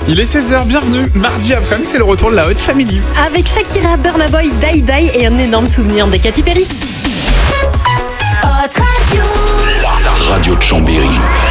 Il est 16h, bienvenue. Mardi après-midi, c'est le retour de la Haute Family. Avec Shakira, Burna Boy, Die Die et un énorme souvenir des Katy Perry. La radio de Chambéry.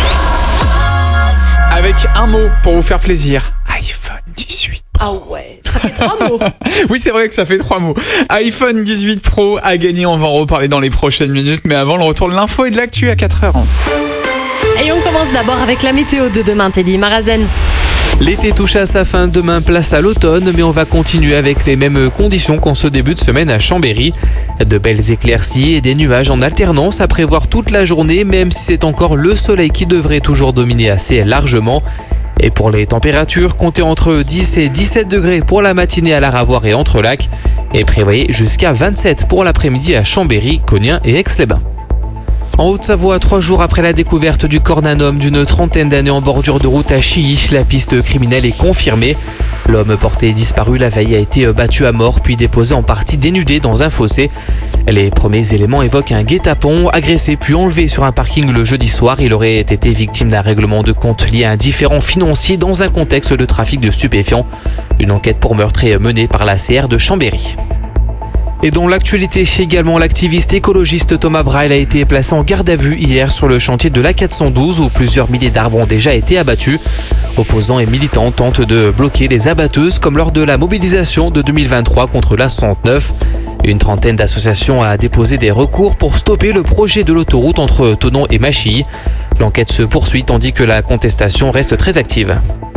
Avec un mot pour vous faire plaisir. iPhone 18 Pro. Ah ouais, ça fait 3 mots. Oui, c'est vrai que ça fait 3 mots. iPhone 18 Pro à gagner, on va en reparler dans les prochaines minutes. Mais avant, le retour de l'info et de l'actu à 4h. Et on commence d'abord avec la météo de demain, Teddy Marazen. L'été touche à sa fin, demain place à l'automne, mais on va continuer avec les mêmes conditions qu'en ce début de semaine à Chambéry. De belles éclaircies et des nuages en alternance à prévoir toute la journée, même si c'est encore le soleil qui devrait toujours dominer assez largement. Et pour les températures, comptez entre 10 et 17 degrés pour la matinée à la Ravoire et Entrelacs, et prévoyez jusqu'à 27 pour l'après-midi à Chambéry, Cognin et Aix-les-Bains. En Haute-Savoie, 3 jours après la découverte du corps d'un homme d'une trentaine d'années en bordure de route à Chilly, la piste criminelle est confirmée. L'homme porté disparu la veille a été battu à mort puis déposé en partie dénudé dans un fossé. Les premiers éléments évoquent un guet-apens, agressé puis enlevé sur un parking le jeudi soir. Il aurait été victime d'un règlement de compte lié à un différend financier dans un contexte de trafic de stupéfiants. Une enquête pour meurtre est menée par la CR de Chambéry. Et dans l'actualité également, l'activiste écologiste Thomas Braille a été placé en garde à vue hier sur le chantier de l'A412 où plusieurs milliers d'arbres ont déjà été abattus. Opposants et militants tentent de bloquer les abatteuses comme lors de la mobilisation de 2023 contre l'A69. Une trentaine d'associations a déposé des recours pour stopper le projet de l'autoroute entre Thonon et Machilly. L'enquête se poursuit tandis que la contestation reste très active.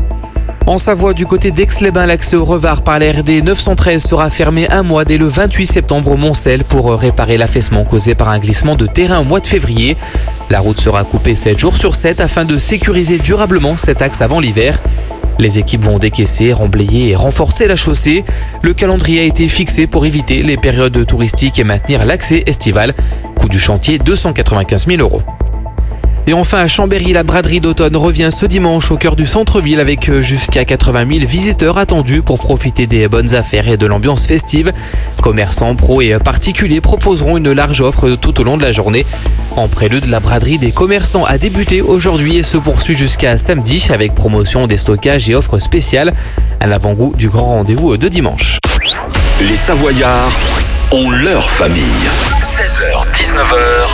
En Savoie, du côté d'Aix-les-Bains, l'accès au Revard par la RD 913 sera fermé un mois dès le 28 septembre au Moncel pour réparer l'affaissement causé par un glissement de terrain au mois de février. La route sera coupée 7 jours sur 7 afin de sécuriser durablement cet axe avant l'hiver. Les équipes vont décaisser, remblayer et renforcer la chaussée. Le calendrier a été fixé pour éviter les périodes touristiques et maintenir l'accès estival. Coût du chantier 295 000 €. Et enfin à Chambéry, la braderie d'automne revient ce dimanche au cœur du centre-ville avec jusqu'à 80 000 visiteurs attendus pour profiter des bonnes affaires et de l'ambiance festive. Commerçants, pros et particuliers proposeront une large offre tout au long de la journée. En prélude, la braderie des commerçants a débuté aujourd'hui et se poursuit jusqu'à samedi avec promotion, déstockage et offres spéciales. Un avant-goût du grand rendez-vous de dimanche. Les Savoyards ont leur famille. 16h, 19h.